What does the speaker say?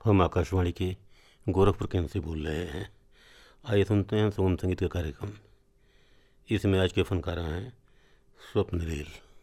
हम आकाशवाणी के गोरखपुर केंद्र से बोल रहे हैं। आइए सुनते हैं सुगम संगीत का कार्यक्रम। इसमें आज के फनकारा हैं स्वप्नलील।